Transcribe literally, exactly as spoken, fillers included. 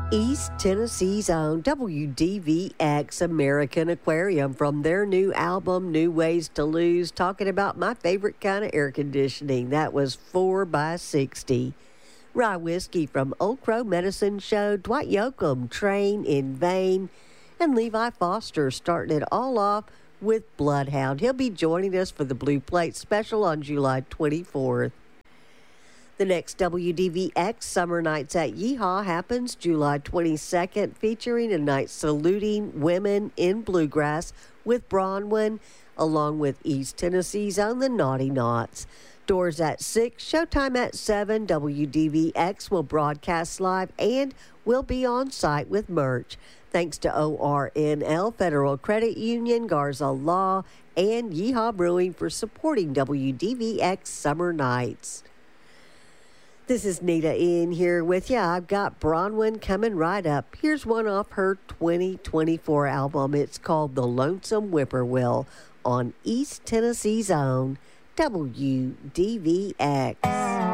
East Tennessee's own W D V X American Aquarium from their new album, New Ways to Lose, talking about my favorite kind of air conditioning. That was four by sixty. Rye Whiskey from Old Crow Medicine Show, Dwight Yoakam, Train in Vain, and Levi Foster starting it all off with Bloodhound. He'll be joining us for the Blue Plate special on July twenty-fourth. The next W D V X Summer Nights at Yeehaw happens July twenty-second, featuring a night saluting women in bluegrass with Bronwyn, along with East Tennessee's own The Naughty Knots. Doors at six, showtime at seven. W D V X will broadcast live and will be on site with merch. Thanks to O R N L, Federal Credit Union, Garza Law, and Yeehaw Brewing for supporting W D V X Summer Nights. This is Nita in here with you. I've got Bronwyn coming right up. Here's one off her twenty twenty-four album. It's called The Lonesome Whippoorwill on East Tennessee's own W D V X.